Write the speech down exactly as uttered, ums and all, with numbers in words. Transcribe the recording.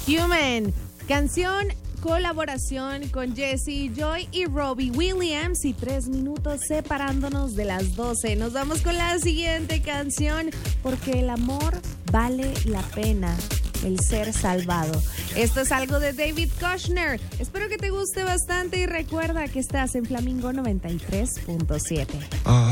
Human, canción, colaboración con Jesse, Joy y Robbie Williams, y tres minutos separándonos de las doce. Nos vamos con la siguiente canción, porque el amor vale la pena, el ser salvado. Esto es algo de David Kushner. Espero que te guste bastante y recuerda que estás en Flamingo noventa y tres punto siete. Ah.